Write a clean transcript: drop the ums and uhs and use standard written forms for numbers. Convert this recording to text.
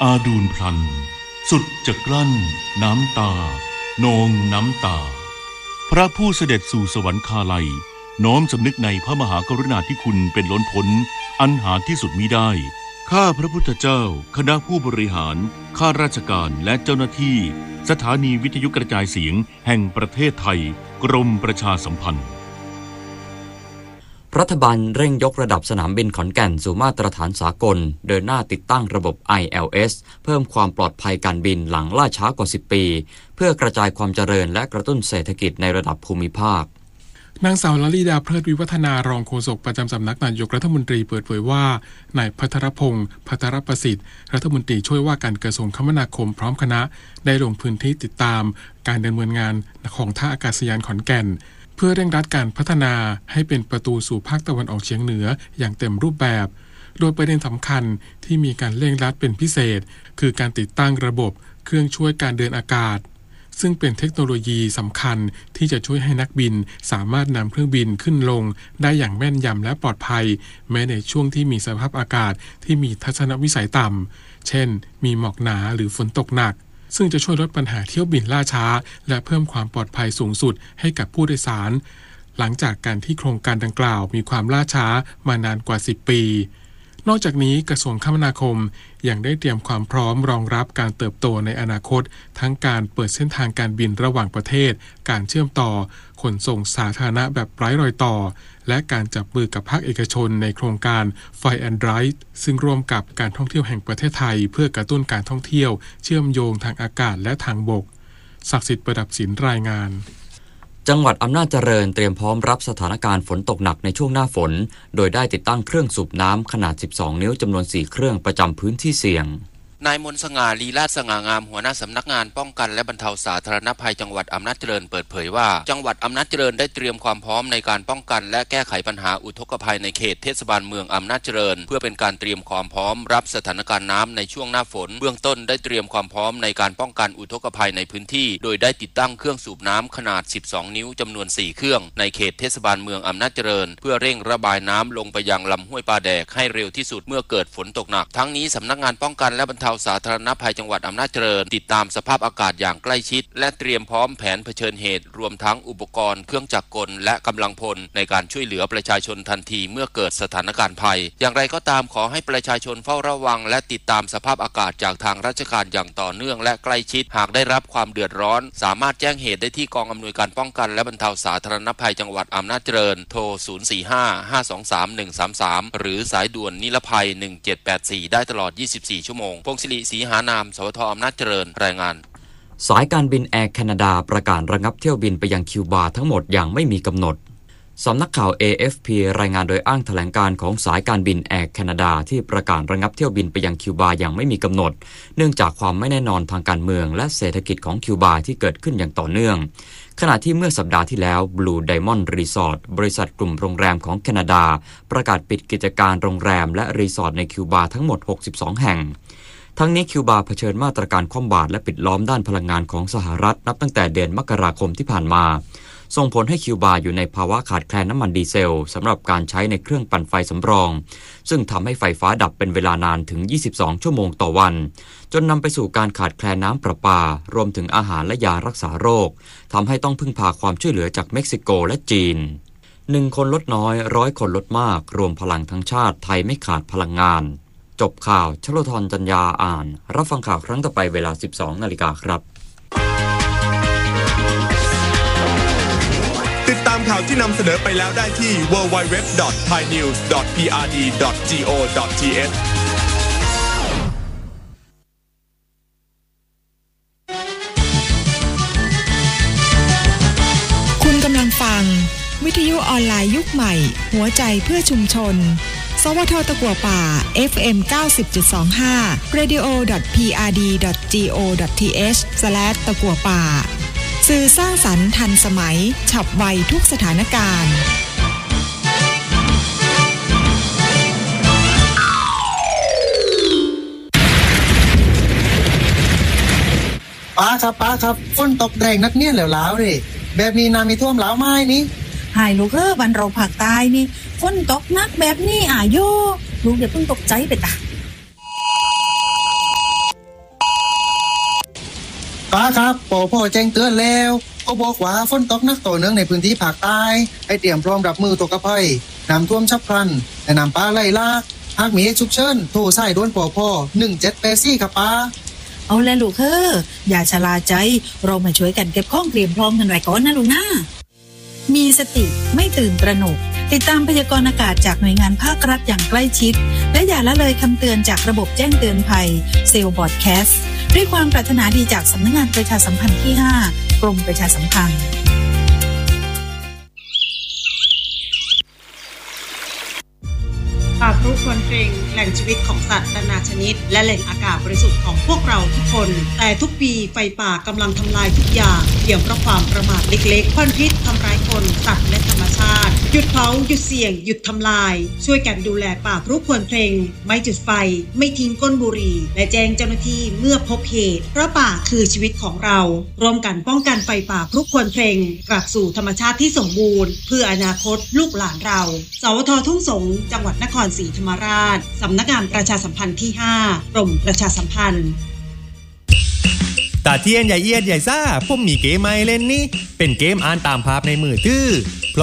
อาดูลพลันสุดจะกลั้นน้ำตานองน้ำตาพระผู้เสด็จสู่สวรรคาลัยน้อมสำนึกในพระมหากรุณาธิคุณเป็นล้นพ้นอันหาที่สุดมิได้ข้าพระพุทธเจ้าคณะผู้บริหารข้าราชการและเจ้าหน้าที่สถานีวิทยุกระจายเสียงแห่งประเทศไทยกรมประชาสัมพันธ์รัฐบาลเร่งยกระดับสนามบินขอนแก่นสู่มาตรฐานสากลเดินหน้าติดตั้งระบบ ILS เพิ่มความปลอดภัยการบินหลังล่าช้ากว่า10ปีเพื่อกระจายความเจริญและกระตุ้นเศรษฐกิจในระดับภูมิภาคนางสาวลลีดาเพลิดวิวัฒนารองโฆษกประจำสำนักนายกรัฐมนตรีเปิดเผยว่านายภัทรพงศ์ภัทรประสิทธิ์รัฐมนตรีช่วยว่าการกระทรวงคมนาคมพร้อมคณะได้ลงพื้นที่ติดตามการดำเนินงานของท่าอากาศยานขอนแก่นเพื่อเร่งรัดการพัฒนาให้เป็นประตูสู่ภาคตะวันออกเฉียงเหนืออย่างเต็มรูปแบบโดยประเด็นสำคัญที่มีการเร่งรัดเป็นพิเศษคือการติดตั้งระบบเครื่องช่วยการเดินอากาศซึ่งเป็นเทคโนโลยีสำคัญที่จะช่วยให้นักบินสามารถนำเครื่องบินขึ้นลงได้อย่างแม่นยำและปลอดภัยแม้ในช่วงที่มีสภาพอากาศที่มีทัศนวิสัยต่ำเช่นมีหมอกหนาหรือฝนตกหนักซึ่งจะช่วยลดปัญหาเที่ยวบินล่าช้าและเพิ่มความปลอดภัยสูงสุดให้กับผู้โดยสารหลังจากการที่โครงการดังกล่าวมีความล่าช้ามานานกว่า10ปีนอกจากนี้กระทรวงคมนาคมยังได้เตรียมความพร้อมรองรับการเติบโตในอนาคตทั้งการเปิดเส้นทางการบินระหว่างประเทศการเชื่อมต่อขนส่งสาธารณะแบบไร้รอยต่อและการจับมือกับภาคเอกชนในโครงการ Fly and Ride ซึ่งร่วมกับการท่องเที่ยวแห่งประเทศไทยเพื่อกระตุ้นการท่องเที่ยวเชื่อมโยงทางอากาศและทางบกศักดิ์สิทธิ์ประดับศิลป์รายงานจังหวัดอำนาจเจริญเตรียมพร้อมรับสถานการณ์ฝนตกหนักในช่วงหน้าฝนโดยได้ติดตั้งเครื่องสูบน้ำขนาด12นิ้วจำนวน4เครื่องประจำพื้นที่เสี่ยงนายมนต์สง่าลีลาศสง่างามหัวหน้าสำนักงานป้องกันและบรรเทาสาธารณภัยจังหวัดอำนาจเจริญเปิดเผยว่าจังหวัดอำนาจเจริญได้เตรียมความพร้อมในการป้องกันและแก้ไขปัญหาอุทกภัยในเขตเทศบาลเมืองอำนาจเจริญเพื่อเป็นการเตรียมความพร้อมรับสถานการณ์น้ำในช่วงหน้าฝนเบื้องต้นได้เตรียมความพร้อมในการป้องกันอุทกภัยในพื้นที่โดยได้ติดตั้งเครื่องสูบน้ำขนาด12นิ้วจำนวน4เครื่องในเขตเทศบาลเมืองอำนาจเจริญเพื่อเร่งระบายน้ำลงไปยังลำห้วยปลาแดกให้เร็วที่สุดเมื่อเกิดฝนตกหนักทั้งนี้สำนักงานป้องกันและบรรเทาสาธารณภัยจังหวัดอำนาจเจริญติดตามสภาพอากาศอย่างใกล้ชิดและเตรียมพร้อมแผนเผชิญเหตุรวมทั้งอุปกรณ์เครื่องจักรกลและกำลังพลในการช่วยเหลือประชาชนทันทีเมื่อเกิดสถานการณ์ภัยอย่างไรก็ตามขอให้ประชาชนเฝ้าระวังและติดตามสภาพอากาศจากทางราชการอย่างต่อเนื่องและใกล้ชิดหากได้รับความเดือดร้อนสามารถแจ้งเหตุได้ที่กองอำนวยการป้องกันและบรรเทาสาธารณภัยจังหวัดอำนาจเจริญโทร 045-523-133 หรือสายด่วนนิรภัย 1784 ได้ตลอด 24 ชั่วโมงพงศิริศรีหานามสวท.อำนาจเจริญรายงานสายการบินแอร์แคนาดาประกาศระงับเที่ยวบินไปยังคิวบาทั้งหมดอย่างไม่มีกำหนดสำนักข่าว AFP รายงานโดยอ้างแถลงการของสายการบินแอร์แคนาดาที่ประกาศระงับเที่ยวบินไปยังคิวบาอย่างไม่มีกำหนดเนื่องจากความไม่แน่นอนทางการเมืองและเศรษฐกิจของคิวบาที่เกิดขึ้นอย่างต่อเนื่องขณะที่เมื่อสัปดาห์ที่แล้ว Blue Diamond Resort บริษัทกลุ่มโรงแรมของแคนาดาประกาศปิดกิจการโรงแรมและรีสอร์ทในคิวบาทั้งหมด62แห่งทั้งนี้คิวบาเผชิญมาตรการคว่ำบาตรและปิดล้อมด้านพลังงานของสหรัฐนับตั้งแต่เดือนมกราคมที่ผ่านมาส่งผลให้คิวบาอยู่ในภาวะขาดแคลนน้ำมันดีเซลสำหรับการใช้ในเครื่องปั่นไฟสำรองซึ่งทำให้ไฟฟ้าดับเป็นเวลานานถึง22ชั่วโมงต่อวันจนนำไปสู่การขาดแคลนน้ำประปารวมถึงอาหารและยารักษาโรคทำให้ต้องพึ่งพาความช่วยเหลือจากเม็กซิโกและจีน1คนลดน้อย100คนลดมากรวมพลังทั้งชาติไทยไม่ขาดพลังงานจบข่าวชโลธรจัญญาอ่านรับฟังข่าวครั้งต่อไปเวลา 12:00 น.ครับติดตามข่าวที่นำเสนอไปแล้วได้ที่ www.thainews.prd.go.th คุณกำลังฟังวิทยุออนไลน์ยุคใหม่หัวใจเพื่อชุมชนสวท.ตะกั่วป่า FM 90.25 radio.prd.go.th/ ตะกั่วป่าสื่อสร้างสรรค์ทันสมัยฉับไวทุกสถานการณ์ป้าครับฝนตกแรงนักเนี่ยแล้วเลยแบบนี้น้ำมีท่วมแล้วไหมนี่หายลูกบันเราภาคใต้นี่ฝนตกหนักแบบนี้อายุลูกอย่าเพิ่งตกใจไปตาป้าครับปอพ่อแจ้งเตือนแล้วก็บอกว่าฝนตกหนักต่อเนื่องในพื้นที่ภาคใต้ให้เตรียมพร้อมรับมืออุทกภัยน้ำท่วมฉับพลันและน้ำป่าไหลหลากหากมีเหตุฉุกเฉินโทรสายด่วนปอพ่อ1784ครับป้าเอาแลลูกอย่าชะล่าใจเรามาช่วยกันเก็บข้องเตรียมพร้อมกันไว้ก่อนนะลูกนะมีสติไม่ตื่นตระหนกติดตามพยากรณ์อากาศจากหน่วยงานภาครัฐอย่างใกล้ชิดและอย่าละเลยคำเตือนจากระบบแจ้งเตือนภัยเซลบอร์ดแคสต์ด้วยความปรารถนาดีจากสำนักงานประชาสัมพันธ์ที่5กรมประชาสัมพันธ์ป่าพรุควรเกรงแหล่งชีวิตของสัตว์นานาชนิดและแหล่งอากาศบริสุทธิ์ของพวกเราทุกคนแต่ทุกปีไฟป่ากำลังทำลายทุกอย่างเพียงเพราะความประมาทเล็กๆควันพิษทำร้ายคนสัตว์และธรรมชาติหยุดเผาหยุดเสี่ยงหยุดทำลายช่วยกันดูแลป่าพรุควรเพลงไม่จุดไฟไม่ทิ้งก้นบุหรี่และแจ้งเจ้าหน้าที่เมื่อพบเหตุเพราะป่าคือชีวิตของเราร่วมกันป้องกันไฟป่าพรุควรเพลงกลับสู่ธรรมชาติที่สมบูรณ์เพื่ออนาคตลูกหลานเราสวท.ทุ่งสงจังหวัดนครศรีธรรมราชสำนักงานประชาสัมพันธ์ที่5กรมประชาสัมพันธ์ตาเทียนใหญ่เอียดใหญ่ซ่าผมมีเกมใหม่เล่นนี่เป็นเกมอ่านตามภาพในมือถือ